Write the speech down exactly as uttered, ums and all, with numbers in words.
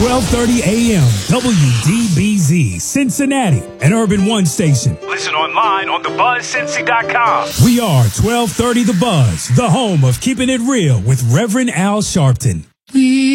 twelve thirty A M, W D B Z, Cincinnati, an Urban One station. Listen online on the buzz cincy dot com. We are twelve thirty The Buzz, the home of keeping it real with Reverend Al Sharpton. We